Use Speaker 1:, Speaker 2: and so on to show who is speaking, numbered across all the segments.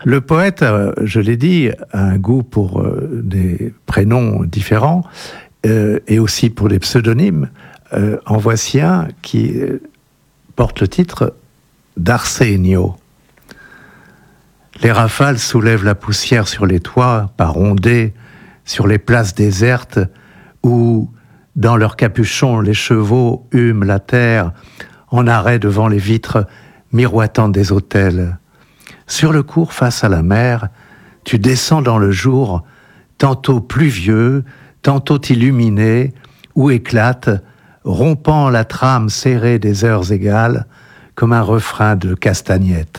Speaker 1: Le poète, je l'ai dit, a un goût pour des prénoms différents et aussi pour des pseudonymes. En voici un qui porte le titre d'Arsenio. Les rafales soulèvent la poussière sur les toits, par ondées, sur les places désertes, où, dans leurs capuchons, les chevaux hument la terre, en arrêt devant les vitres miroitantes des hôtels. Sur le cours face à la mer, tu descends dans le jour, tantôt pluvieux, tantôt illuminé, où éclate, rompant la trame serrée des heures égales, comme un refrain de castagnette.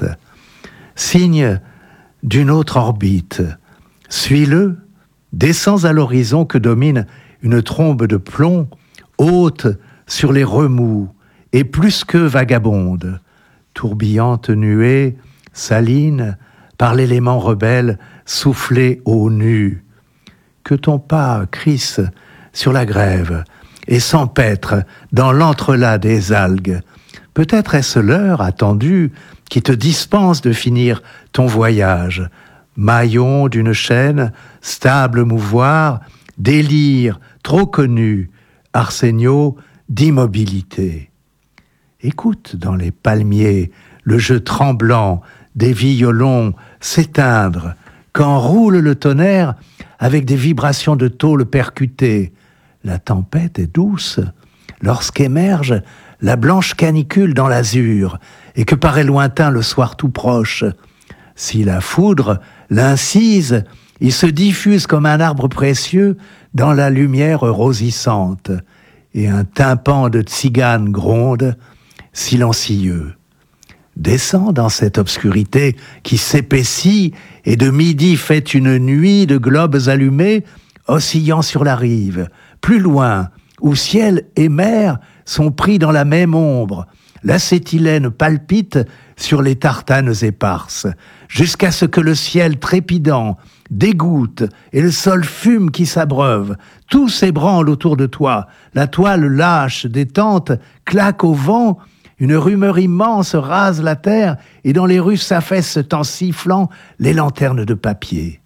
Speaker 1: Signe d'une autre orbite. Suis-le, descends à l'horizon que domine une trombe de plomb, haute sur les remous, et plus que vagabonde. Tourbillante nuée, saline, par l'élément rebelle, soufflé au nu. Que ton pas crisse sur la grève et s'empêtre dans l'entrelacs des algues. Peut-être est-ce l'heure attendue qui te dispense de finir ton voyage. Maillon d'une chaîne, stable mouvoir, délire trop connu, Arsenio d'immobilité. Écoute dans les palmiers le jeu tremblant des violons s'éteindre quand roule le tonnerre avec des vibrations de tôle percutées. La tempête est douce lorsqu'émerge la blanche canicule dans l'azur et que paraît lointain le soir tout proche. Si la foudre l'incise, il se diffuse comme un arbre précieux dans la lumière rosissante et un tympan de tzigane gronde, silencieux. Descends dans cette obscurité qui s'épaissit et de midi fait une nuit de globes allumés oscillant sur la rive. Plus loin, où ciel et mer sont pris dans la même ombre, l'acétylène palpite sur les tartanes éparses, jusqu'à ce que le ciel trépidant dégoutte et le sol fume qui s'abreuve. Tout s'ébranle autour de toi, la toile lâche des tentes claque au vent, une rumeur immense rase la terre et dans les rues s'affaissent en sifflant les lanternes de papier.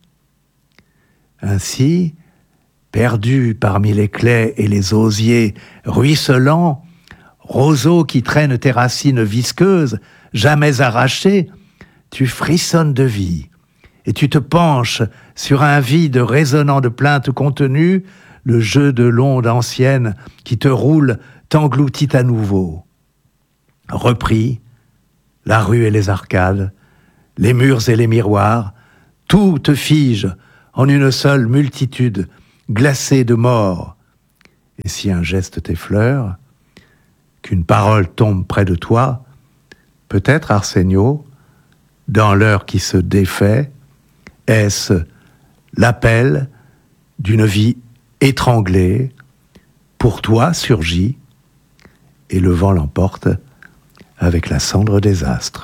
Speaker 1: Ainsi, perdu parmi les claies et les osiers ruisselants, roseaux qui traînent tes racines visqueuses, jamais arrachées, tu frissonnes de vie et tu te penches sur un vide résonnant de plaintes contenues, le jeu de l'onde ancienne qui te roule t'engloutit à nouveau. Repris, la rue et les arcades, les murs et les miroirs, tout te fige en une seule multitude glacée de mort. Et si un geste t'effleure, qu'une parole tombe près de toi, peut-être, Arsenio, dans l'heure qui se défait, est-ce l'appel d'une vie étranglée, pour toi surgit, et le vent l'emporte avec la cendre des astres.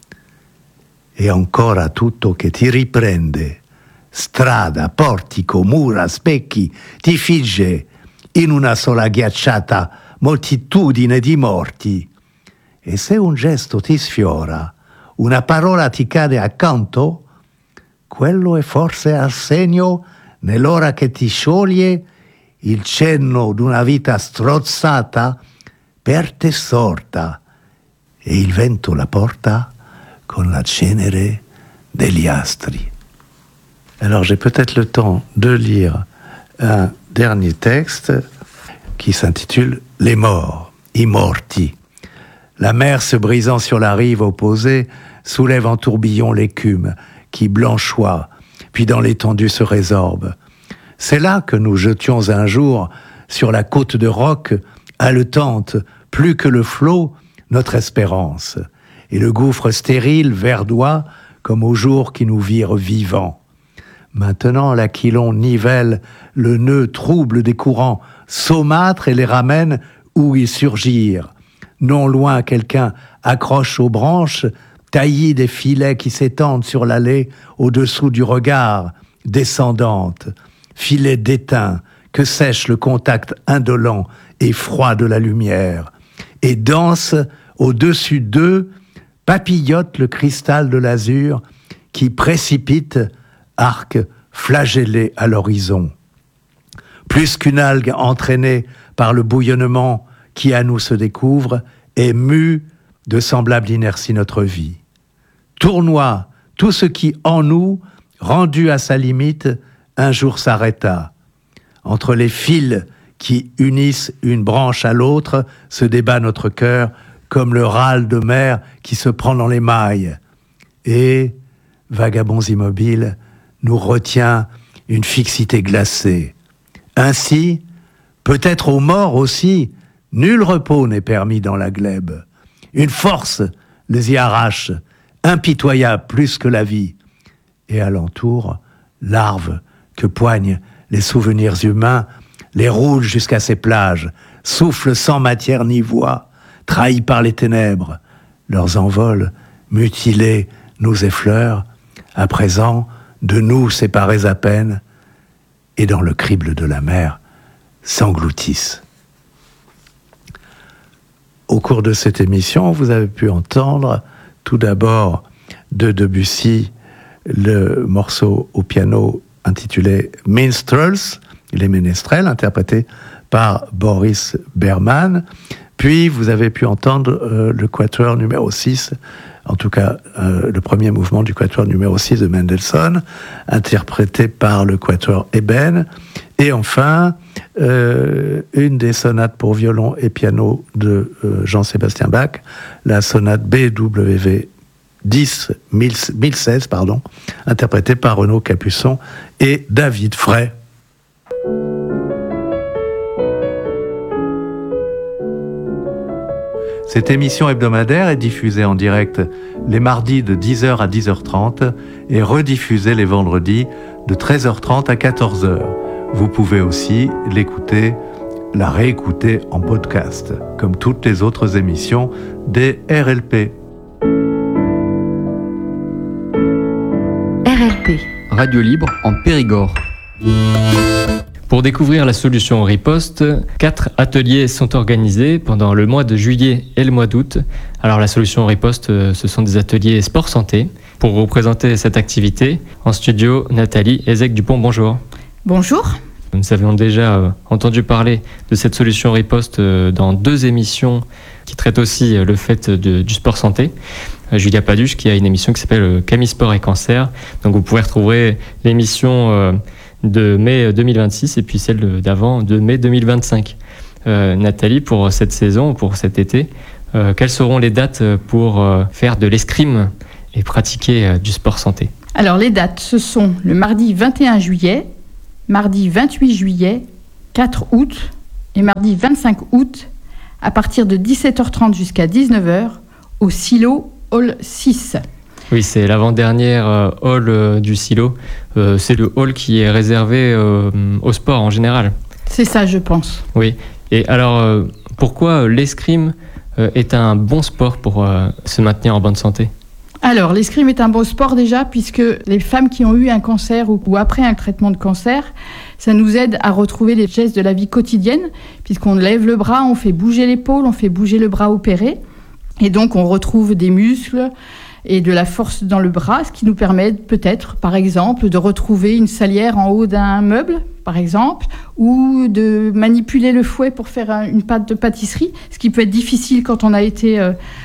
Speaker 1: E ancora tutto che ti riprende, strada, portico, mura, specchi, ti figge in una sola ghiacciata moltitudine di morti. E se un gesto ti sfiora, una parola ti cade accanto, quello è forse Arsenio nell'ora che ti scioglie il cenno d'una vita strozzata per te sorta e il vento la porta con la cenere degli astri. Alors j'ai peut-être le temps de lire un dernier texte qui s'intitule « Les morts », « I morti ». La mer se brisant sur la rive opposée soulève en tourbillon l'écume qui blanchoie, puis dans l'étendue se résorbe. C'est là que nous jetions un jour sur la côte de roc, haletante, plus que le flot, notre espérance, et le gouffre stérile verdoie comme au jour qui nous virent vivants. Maintenant, l'aquilon nivelle le nœud trouble des courants saumâtres et les ramène où ils surgirent. Non loin, quelqu'un accroche aux branches, taillis des filets qui s'étendent sur l'allée au-dessous du regard, descendante, filets d'étain que sèche le contact indolent et froid de la lumière, et danse au-dessus d'eux, papillote le cristal de l'azur qui précipite, arc flagellé à l'horizon. Plus qu'une algue entraînée par le bouillonnement qui à nous se découvre, et mue de semblable inertie notre vie. Tournoie tout ce qui en nous, rendu à sa limite, un jour s'arrêta. Entre les fils qui unissent une branche à l'autre, se débat notre cœur comme le râle de mer qui se prend dans les mailles. Et, vagabonds immobiles, nous retient une fixité glacée. Ainsi, peut-être aux morts aussi, nul repos n'est permis dans la glèbe. Une force les y arrache, impitoyable plus que la vie. Et alentour, larves que poignent les souvenirs humains, les roulent jusqu'à ces plages, soufflent sans matière ni voix, trahis par les ténèbres. Leurs envols, mutilés, nous effleurent, à présent, de nous séparés à peine, et dans le crible de la mer, s'engloutissent. Au cours de cette émission, vous avez pu entendre tout d'abord de Debussy le morceau au piano intitulé Minstrels, les ménestrels, interprété par Boris Berman. Puis vous avez pu entendre le quatuor numéro 6, en tout cas le premier mouvement du quatuor numéro 6 de Mendelssohn, interprété par le quatuor Eben. Et enfin, une des sonates pour violon et piano de Jean-Sébastien Bach, la sonate BWV 1016, interprétée par Renaud Capuçon et David Frey. Cette émission hebdomadaire est diffusée en direct les mardis de 10h à 10h30 et rediffusée les vendredis de 13h30 à 14h. Vous pouvez aussi la réécouter en podcast, comme toutes les autres émissions des RLP.
Speaker 2: RLP. Radio libre en Périgord. Pour découvrir la solution Riposte, 4 ateliers sont organisés pendant le mois de juillet et le mois d'août. Alors la solution Riposte, ce sont des ateliers sport-santé. Pour représenter cette activité, en studio, Nathalie Ezek-Dupont, bonjour.
Speaker 3: Bonjour.
Speaker 2: Nous avions déjà entendu parler de cette solution Riposte dans 2 émissions qui traitent aussi le fait du sport-santé. Julia Paduche qui a une émission qui s'appelle Camille Sport et Cancer. Donc vous pouvez retrouver l'émission de mai 2026 et puis celle d'avant de mai 2025. Nathalie, pour cette saison, pour cet été, quelles seront les dates pour faire de l'escrime et pratiquer du sport santé ?
Speaker 3: Alors les dates, ce sont le mardi 21 juillet, mardi 28 juillet, 4 août et mardi 25 août à partir de 17h30 jusqu'à 19h au Silo Hall 6.
Speaker 2: Oui, c'est l'avant-dernière hall du Silo. C'est le hall qui est réservé au sport en général.
Speaker 3: C'est ça, je pense.
Speaker 2: Oui. Et alors, pourquoi l'escrime est un bon sport pour se maintenir en bonne santé ?
Speaker 3: Alors, l'escrime est un bon sport déjà, puisque les femmes qui ont eu un cancer ou après un traitement de cancer, ça nous aide à retrouver les gestes de la vie quotidienne, puisqu'on lève le bras, on fait bouger l'épaule, on fait bouger le bras opéré, et donc on retrouve des muscles et de la force dans le bras, ce qui nous permet peut-être, par exemple, de retrouver une salière en haut d'un meuble, par exemple, ou de manipuler le fouet pour faire une pâte de pâtisserie, ce qui peut être difficile quand on a été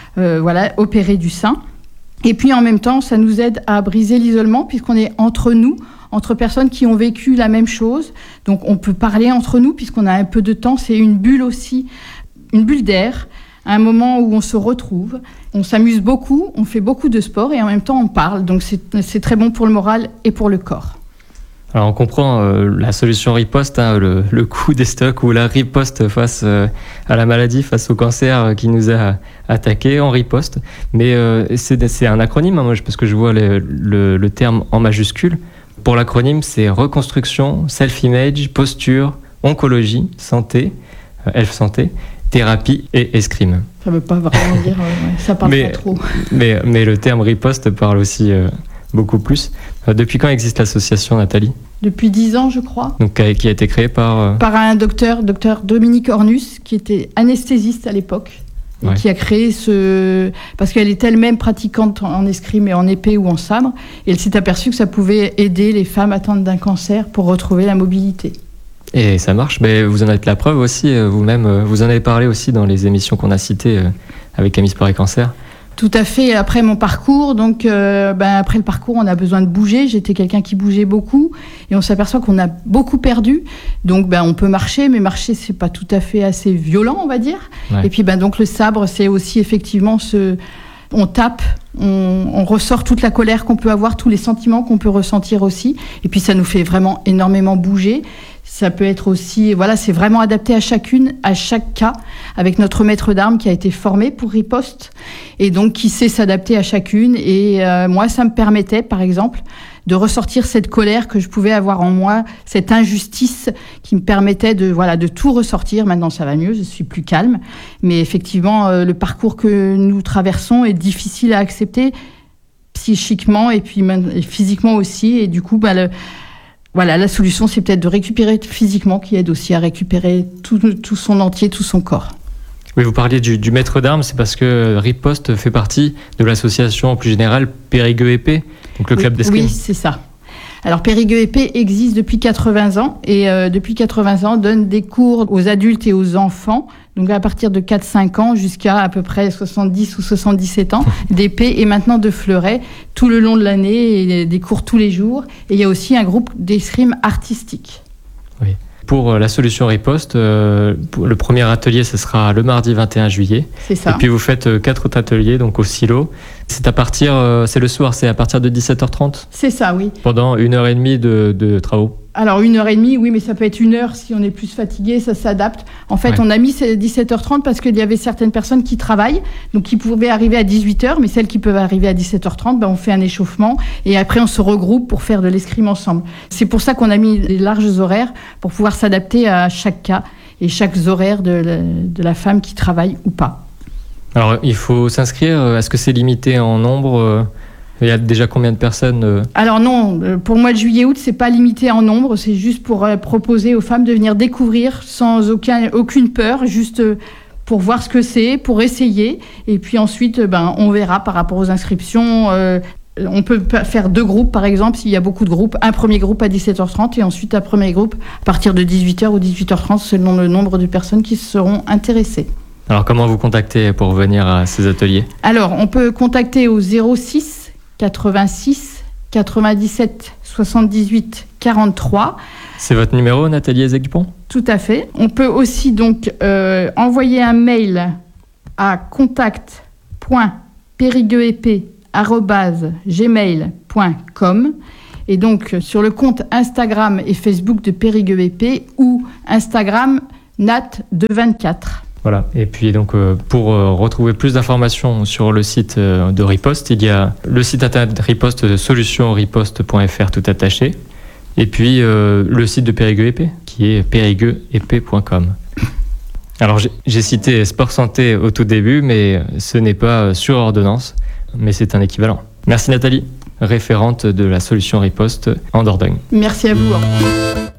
Speaker 3: opéré du sein. Et puis en même temps, ça nous aide à briser l'isolement puisqu'on est entre nous, entre personnes qui ont vécu la même chose. Donc on peut parler entre nous puisqu'on a un peu de temps. C'est une bulle aussi, une bulle d'air, un moment où on se retrouve. On s'amuse beaucoup, on fait beaucoup de sport et en même temps on parle. Donc c'est très bon pour le moral et pour le corps.
Speaker 2: Alors on comprend la solution riposte, le coup des stocks ou la riposte face à la maladie, face au cancer qui nous a attaqué, en riposte. Mais c'est un acronyme, parce que je vois le terme en majuscule. Pour l'acronyme, c'est reconstruction, self-image, posture, oncologie, santé, health santé, thérapie et escrime.
Speaker 3: Ça ne veut pas vraiment dire, ça parle pas trop.
Speaker 2: Mais le terme riposte parle aussi beaucoup plus. Depuis quand existe l'association, Nathalie ?
Speaker 3: Depuis 10 ans, je crois.
Speaker 2: Donc, qui a été créée par un
Speaker 3: docteur Dominique Ornus, qui était anesthésiste à l'époque et qui a créé parce qu'elle est elle-même pratiquante en escrime et en épée ou en sabre, et elle s'est aperçue que ça pouvait aider les femmes atteintes d'un cancer pour retrouver la mobilité.
Speaker 2: Et ça marche, mais vous en êtes la preuve aussi, vous-même, vous en avez parlé aussi dans les émissions qu'on a citées avec Camille Sport et Cancer.
Speaker 3: Tout à fait. Après mon parcours, donc après le parcours, on a besoin de bouger. J'étais quelqu'un qui bougeait beaucoup et on s'aperçoit qu'on a beaucoup perdu. Donc on peut marcher, mais marcher c'est pas tout à fait assez violent, on va dire. Ouais. Et puis donc le sabre, c'est aussi effectivement on tape, on ressort toute la colère qu'on peut avoir, tous les sentiments qu'on peut ressentir aussi. Et puis ça nous fait vraiment énormément bouger. Ça peut être aussi, c'est vraiment adapté à chaque cas, avec notre maître d'armes qui a été formé pour riposte et donc qui sait s'adapter à chacune. Et moi, ça me permettait, par exemple, de ressortir cette colère que je pouvais avoir en moi, cette injustice qui me permettait de tout ressortir. Maintenant, ça va mieux, je suis plus calme. Mais effectivement, le parcours que nous traversons est difficile à accepter psychiquement et puis physiquement aussi. Et du coup, la solution, c'est peut-être de récupérer physiquement, qui aide aussi à récupérer tout son entier, tout son corps.
Speaker 2: Oui, vous parliez du maître d'armes, c'est parce que Riposte fait partie de l'association plus générale Périgueux Épée, donc le club d'escrime.
Speaker 3: Oui, c'est ça. Alors Périgueux Épée existe depuis 80 ans et depuis 80 ans donne des cours aux adultes et aux enfants, donc à partir de 4-5 ans jusqu'à à peu près 70 ou 77 ans, d'épée et maintenant de fleuret tout le long de l'année, et des cours tous les jours. Et il y a aussi un groupe d'escrime artistique.
Speaker 2: Oui. Pour la solution Riposte, le premier atelier, ce sera le mardi 21 juillet.
Speaker 3: C'est ça.
Speaker 2: Et puis vous faites 4 autres ateliers, donc au silo. C'est c'est le soir, c'est à partir de 17h30 ?
Speaker 3: C'est ça, oui.
Speaker 2: Pendant 1h30 de travaux.
Speaker 3: Alors 1h30, oui, mais ça peut être 1 heure si on est plus fatigué, ça s'adapte. En fait, on a mis 17h30 parce qu'il y avait certaines personnes qui travaillent, donc qui pouvaient arriver à 18h, mais celles qui peuvent arriver à 17h30, on fait un échauffement et après on se regroupe pour faire de l'escrime ensemble. C'est pour ça qu'on a mis des larges horaires pour pouvoir s'adapter à chaque cas et chaque horaire de la femme qui travaille ou pas.
Speaker 2: Alors, il faut s'inscrire. Est-ce que c'est limité en nombre ? Il y a déjà combien de personnes
Speaker 3: Alors non, pour le mois de juillet-août, c'est pas limité en nombre. C'est juste pour proposer aux femmes de venir découvrir sans aucune peur, juste pour voir ce que c'est, pour essayer. Et puis ensuite, on verra par rapport aux inscriptions. On peut faire 2 groupes, par exemple, s'il y a beaucoup de groupes. Un premier groupe à 17h30 et ensuite un premier groupe à partir de 18h ou 18h30, selon le nombre de personnes qui seront intéressées.
Speaker 2: Alors, comment vous contacter pour venir à ces ateliers ?
Speaker 3: Alors, on peut contacter au 06 86 97 78 43.
Speaker 2: C'est votre numéro, Nathalie Ezek-Dupont ?
Speaker 3: Tout à fait. On peut aussi donc envoyer un mail à contact.périgueuxépée@gmail.com et donc sur le compte Instagram et Facebook de Périgueux Épée ou Instagram Nat224.
Speaker 2: Voilà. Et puis donc pour retrouver plus d'informations sur le site de Riposte, il y a le site internet Riposte, solutionriposte.fr tout attaché, et puis le site de Périgueux Épée qui est périgueuxépée.com. Alors j'ai cité Sport Santé au tout début, mais ce n'est pas sur ordonnance, mais c'est un équivalent. Merci Nathalie, référente de la solution Riposte en Dordogne.
Speaker 3: Merci à vous.